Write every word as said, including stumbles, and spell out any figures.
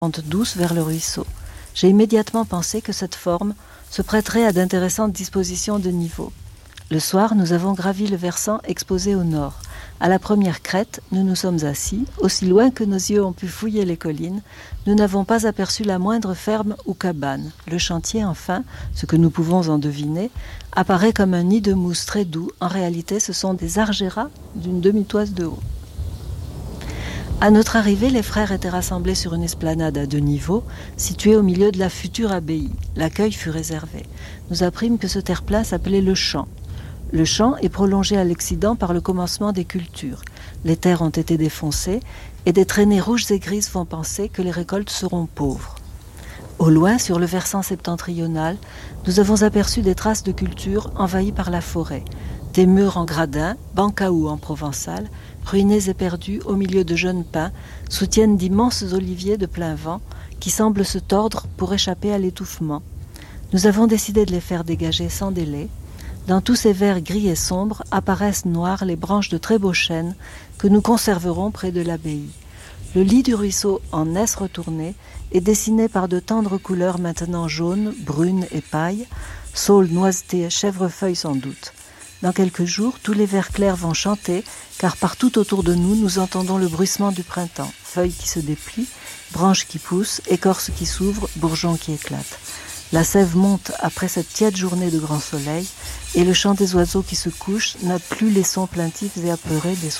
pente douce vers le ruisseau. J'ai immédiatement pensé que cette forme se prêterait à d'intéressantes dispositions de niveau. Le soir, nous avons gravi le versant exposé au nord. À la première crête, nous nous sommes assis. Aussi loin que nos yeux ont pu fouiller les collines, nous n'avons pas aperçu la moindre ferme ou cabane. Le chantier, enfin, ce que nous pouvons en deviner, apparaît comme un nid de mousse très doux. En réalité, ce sont des argéras d'une demi-toise de haut. À notre arrivée, les frères étaient rassemblés sur une esplanade à deux niveaux, située au milieu de la future abbaye. L'accueil fut réservé. Nous apprîmes que ce terre-plein s'appelait le champ. Le champ est prolongé à l'Occident par le commencement des cultures. Les terres ont été défoncées et des traînées rouges et grises font penser que les récoltes seront pauvres. Au loin, sur le versant septentrional, nous avons aperçu des traces de cultures envahies par la forêt. Des murs en gradin, bancaou en provençal, ruinés et perdus au milieu de jeunes pins, soutiennent d'immenses oliviers de plein vent qui semblent se tordre pour échapper à l'étouffement. Nous avons décidé de les faire dégager sans délai. Dans tous ces verts gris et sombres apparaissent noires les branches de très beaux chênes que nous conserverons près de l'abbaye. Le lit du ruisseau en S retourné est dessiné par de tendres couleurs maintenant jaunes, brunes et paille, saules, noisetés, chèvrefeuilles sans doute. Dans quelques jours, tous les vers clairs vont chanter, car partout autour de nous, nous entendons le bruissement du printemps. Feuilles qui se déplient, branches qui poussent, écorces qui s'ouvrent, bourgeons qui éclatent. La sève monte après cette tiède journée de grand soleil, et le chant des oiseaux qui se couchent n'a plus les sons plaintifs et apeurés des soirs.